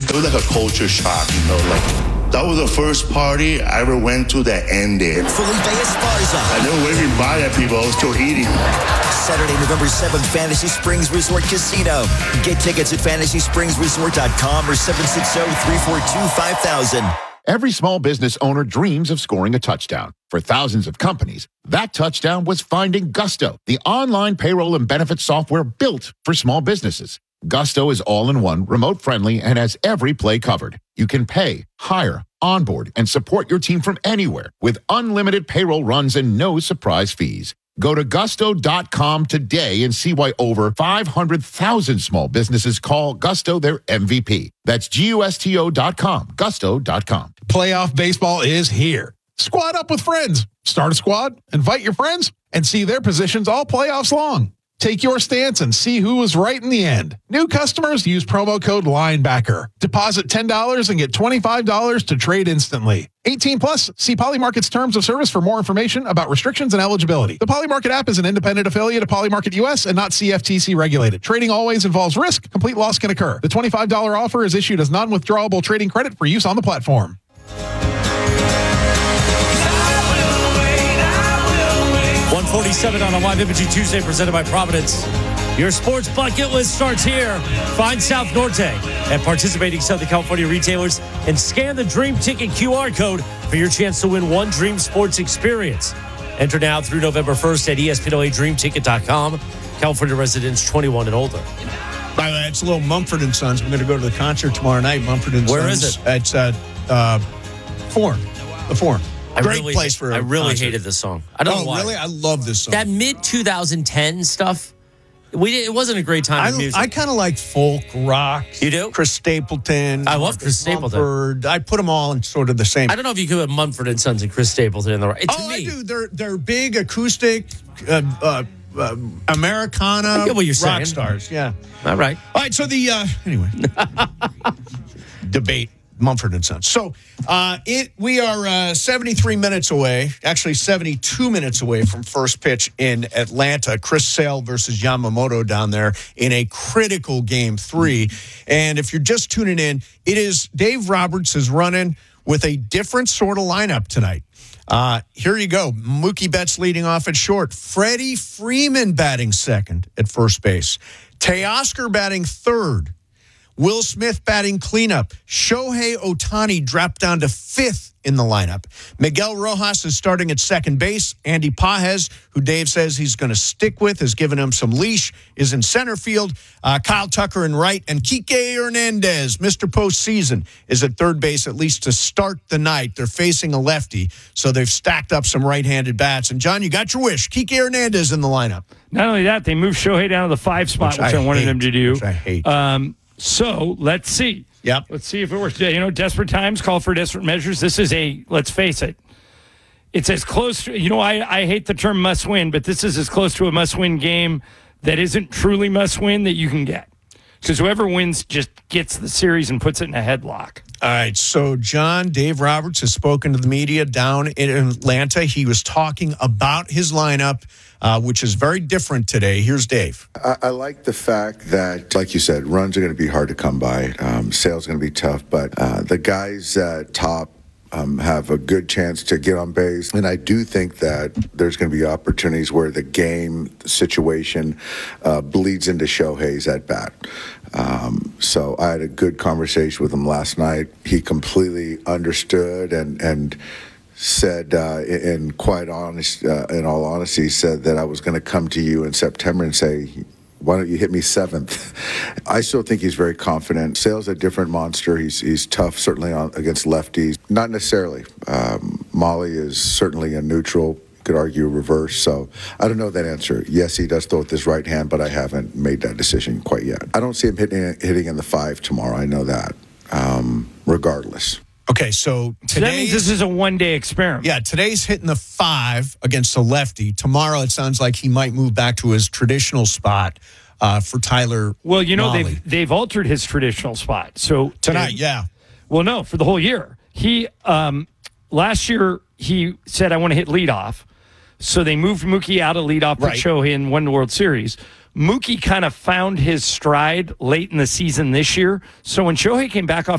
It was like a culture shock, like that was the first party I ever went to that ended. Felipe Esparza. I never waving by at people, I was still eating. Saturday, November 7th, Fantasy Springs Resort Casino. Get tickets at fantasyspringsresort.com or 760-342-5000. Every small business owner dreams of scoring a touchdown. For thousands of companies, that touchdown was finding Gusto, the online payroll and benefits software built for small businesses. Gusto is all-in-one, remote-friendly, and has every play covered. You can pay, hire, onboard, and support your team from anywhere with unlimited payroll runs and no surprise fees. Go to gusto.com today and see why over 500,000 small businesses call Gusto their MVP. That's GUSTO.com, gusto.com. Playoff baseball is here. Squad up with friends. Start a squad, invite your friends, and see their positions all playoffs long. Take your stance and see who was right in the end. New customers use promo code LINEBACKER. Deposit $10 and get $25 to trade instantly. 18 plus. See Polymarket's terms of service for more information about restrictions and eligibility. The Polymarket app is an independent affiliate of Polymarket US and not CFTC regulated. Trading always involves risk. Complete loss can occur. The $25 offer is issued as non-withdrawable trading credit for use on the platform. 147 on a live imaging Tuesday presented by Providence. Your sports bucket list starts here. Find South Norte at participating Southern California retailers and scan the Dream Ticket QR code for your chance to win one Dream Sports experience. Enter now through November 1st at ESPNLADreamTicket.com. California residents 21 and older. By the way, it's a little Mumford & Sons. We're going to go to the concert tomorrow night. Mumford & Sons. Where is it? It's at Forum. The Forum. Great place for a I really concert. hated this song. I don't know why. Really? I love this song. That mid-2010 stuff, it wasn't a great time in music. I kind of like folk rock. You do? Chris Stapleton. I love Chris Stapleton. Mumford. I put them all in sort of the same. I don't know if you could put Mumford & Sons and Chris Stapleton in the right. I do. They're big acoustic Americana I get what you're saying. rock stars. Yeah. All right. All right. So anyway, debate. Mumford & Sons. So we are 73 minutes away, actually 72 minutes away from first pitch in Atlanta. Chris Sale versus Yamamoto down there in a critical game 3. And if you're just tuning in, it is Dave Roberts is running with a different sort of lineup tonight. Here you go. Mookie Betts leading off at short. Freddie Freeman batting second at first base. Teoscar batting third. Will Smith batting cleanup. Shohei Ohtani dropped down to 5th in the lineup. Miguel Rojas is starting at second base. Andy Pages, who Dave says he's going to stick with, has given him some leash, is in center field. Kyle Tucker in right. And Kike Hernandez, Mr. Postseason, is at third base, at least to start the night. They're facing a lefty, so they've stacked up some right-handed bats. And, John, you got your wish. Kike Hernandez in the lineup. Not only that, they moved Shohei down to the 5 spot, which I wanted him to do. Which I hate. So let's see. Yep. Let's see if it works. Desperate times call for desperate measures. This is let's face it, it's as close to, I hate the term must win, but this is as close to a must win game that isn't truly must win that you can get. Because whoever wins just gets the series and puts it in a headlock. All right, so John, Dave Roberts has spoken to the media down in Atlanta. He was talking about his lineup, which is very different today. Here's Dave. I like the fact that, like you said, runs are going to be hard to come by. Sales going to be tough, but the guys at top have a good chance to get on base. And I do think that there's going to be opportunities where the game situation bleeds into Shohei's at bat. So I had a good conversation with him last night. He completely understood and said, in all honesty, said that I was going to come to you in September and say, why don't you hit me 7th? I still think he's very confident. Sale's a different monster. He's tough, certainly against lefties. Not necessarily. Molly is certainly a neutral. You could argue reverse. So I don't know that answer. Yes, he does throw with his right hand, but I haven't made that decision quite yet. I don't see him hitting in the 5 tomorrow. I know that. Regardless. Okay, so that means this is a one-day experiment. Yeah, today's hitting the 5 against a lefty. Tomorrow, it sounds like he might move back to his traditional spot for Tyler. Well, Mahle. they've altered his traditional spot. So tonight, yeah. Well, no, for the whole year. He last year he said I want to hit leadoff, so they moved Mookie out of leadoff, put Shohei in, won the World Series. Mookie kind of found his stride late in the season this year. So when Shohei came back off